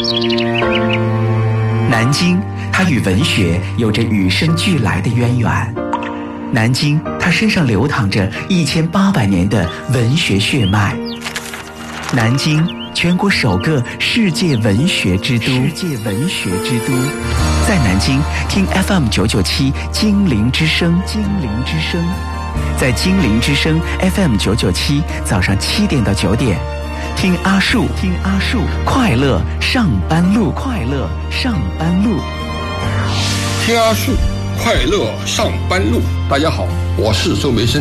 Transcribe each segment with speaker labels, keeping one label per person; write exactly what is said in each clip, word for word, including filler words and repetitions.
Speaker 1: 南京，它与文学有着与生俱来的渊源。南京，它身上流淌着一千八百年的文学血脉。南京，全国首个世界文学之都。世界文学之都，在南京听 F M 九九七精灵之声。精灵之声，在精灵之声 F M 九九七早上七点到九点，听阿树，听阿树，快乐上班路，快乐上班路，
Speaker 2: 听阿树，快乐上班路。大家好，我是周梅生。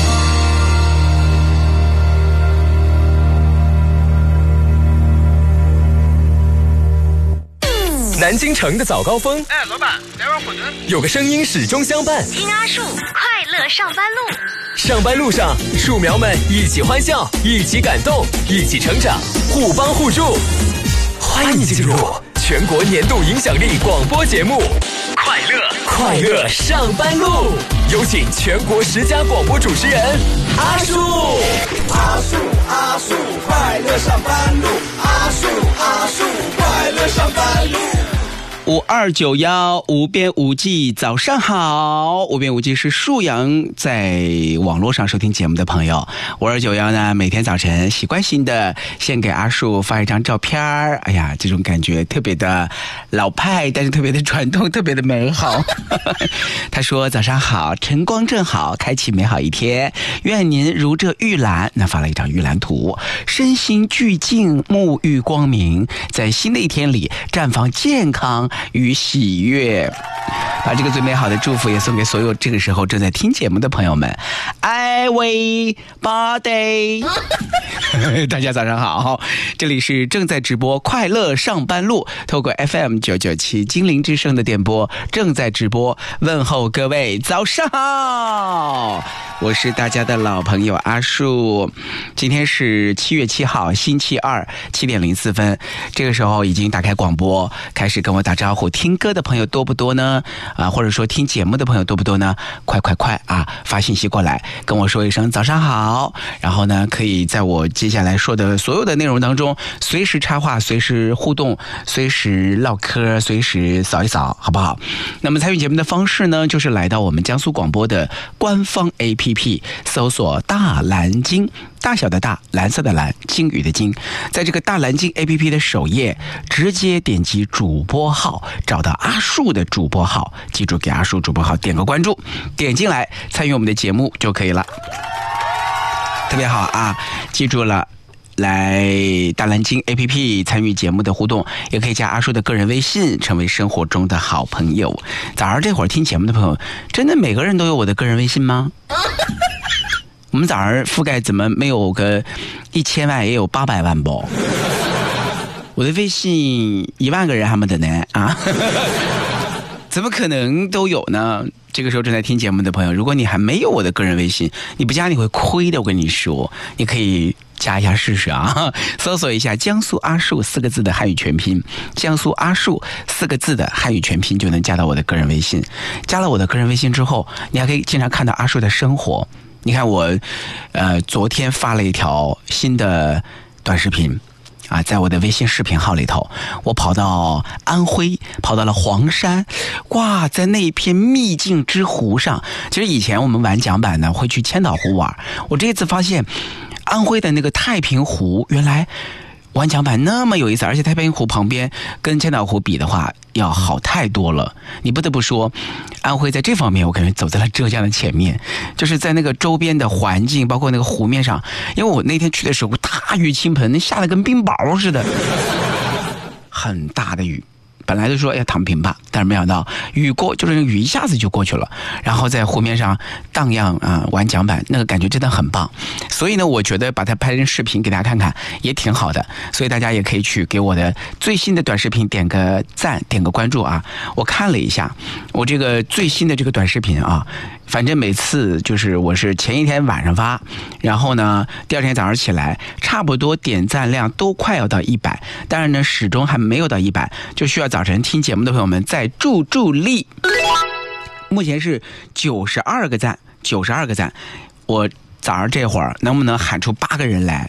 Speaker 3: 南京城的早高峰，
Speaker 4: 哎，老板，来碗馄饨。
Speaker 3: 有个声音始终相伴，
Speaker 5: 听阿树，快乐上班路。
Speaker 3: 上班路上，树苗们一起欢笑，一起感动，一起成长，互帮互助。欢迎进入全国年度影响力广播节目《快乐快乐上班路》，有请全国十佳广播主持人阿树。
Speaker 6: 阿树阿树，快乐上班路。阿树阿树，快乐上班路。
Speaker 1: 五二九幺无边无际，早上好！无边无际是树阳在网络上收听节目的朋友。五二九幺呢，每天早晨习惯性的先给阿树发一张照片，哎呀，这种感觉特别的老派，但是特别的传统，特别的美好。他说：“早上好，晨光正好，开启美好一天。愿您如这玉兰，那发了一张玉兰图，身心俱净，沐浴光明，在新的一天里绽放健康与喜悦。”把这个最美好的祝福也送给所有这个时候正在听节目的朋友们。Everybody 大家早上好，这里是正在直播快乐上班路，透过 F M 九九七精灵之声的电波正在直播，问候各位早上好，我是大家的老朋友阿树。今天是七月七号星期二，七点零四分，这个时候已经打开广播开始跟我打招呼，听歌的朋友多不多呢？啊，或者说听节目的朋友多不多呢？快快快啊，发信息过来跟我说一声早上好，然后呢可以在我接下来说的所有的内容当中随时插话，随时互动，随时唠嗑，随时扫一扫，好不好？那么参与节目的方式呢，就是来到我们江苏广播的官方 A P P， 搜索大蓝鲸，大小的大，蓝色的蓝，鲸鱼的鲸，在这个大蓝鲸 A P P 的首页直接点击主播号，找到阿树的主播号，记住给阿树主播号点个关注，点进来参与我们的节目就可以了。特别好啊，记住了，来大蓝鲸 A P P 参与节目的互动，也可以加阿树的个人微信，成为生活中的好朋友。早上这会儿听节目的朋友，真的每个人都有我的个人微信吗？我们早上覆盖怎么没有个一千万也有八百万不？我的微信一万个人还没得呢啊！怎么可能都有呢？这个时候正在听节目的朋友，如果你还没有我的个人微信，你不加你会亏的，我跟你说，你可以加一下试试啊！搜索一下江苏阿树四个字的汉语全拼，江苏阿树四个字的汉语全拼就能加到我的个人微信。加了我的个人微信之后，你还可以经常看到阿树的生活。你看我呃昨天发了一条新的短视频啊，在我的微信视频号里头，我跑到安徽，跑到了黄山，哇，在那一片秘境之湖上。其实以前我们玩桨板呢会去千岛湖玩，我这一次发现安徽的那个太平湖原来玩桨板那么有意思，而且太平湖旁边跟千岛湖比的话要好太多了。你不得不说安徽在这方面我感觉走在了浙江的前面，就是在那个周边的环境包括那个湖面上，因为我那天去的时候大雨倾盆，下了跟冰雹似的，很大的雨。本来就说要躺平吧，但是没想到雨过，就是雨一下子就过去了，然后在湖面上荡漾啊，玩桨板，那个感觉真的很棒。所以呢，我觉得把它拍成视频给大家看看也挺好的，所以大家也可以去给我的最新的短视频点个赞，点个关注啊。我看了一下我这个最新的这个短视频啊，反正每次就是我是前一天晚上发，然后呢第二天早上起来，差不多点赞量都快要到一百，当然呢始终还没有到一百，就需要早晨听节目的朋友们再助助力。目前是九十二个赞，九十二个赞，我早上这会儿能不能喊出八个人来？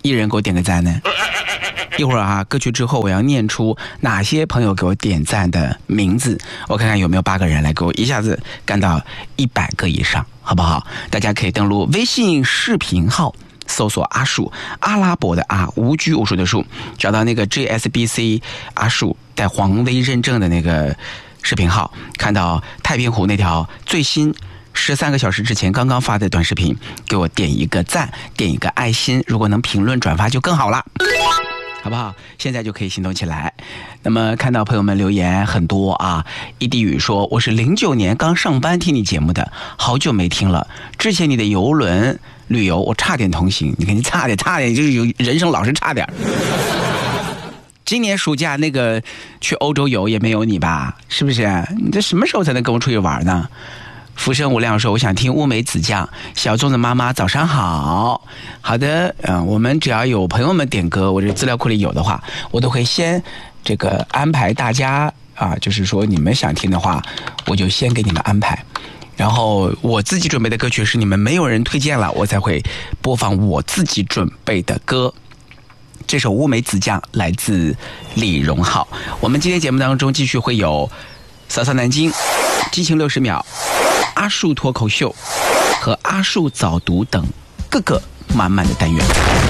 Speaker 1: 一人给我点个赞呢？一会儿啊，歌曲之后我要念出哪些朋友给我点赞的名字，我看看有没有八个人来给我一下子干到一百个以上，好不好？大家可以登录微信视频号，搜索阿树，阿拉伯的阿，无拘无束的树，找到那个 J S B C 阿树带黄威认证的那个视频号，看到太平湖那条最新十三个小时之前刚刚发的短视频，给我点一个赞，点一个爱心，如果能评论转发就更好了，好不好？现在就可以行动起来。那么看到朋友们留言很多啊，一滴雨说我是零九年刚上班听你节目的，好久没听了。之前你的游轮旅游我差点同行，你看你差点差点，就是有人生老是差点。今年暑假那个去欧洲游也没有你吧？是不是？你这什么时候才能跟我出去玩呢？浮生无量说我想听乌梅子酱，小粽的妈妈早上好。好的，嗯、呃，我们只要有朋友们点歌，我这资料库里有的话，我都会先这个安排大家啊，就是说你们想听的话，我就先给你们安排。然后我自己准备的歌曲是你们没有人推荐了，我才会播放我自己准备的歌。这首乌梅子酱来自李荣浩。我们今天节目当中继续会有扫扫南京、激情六十秒、阿树脱口秀和阿树早读等各个满满的单元。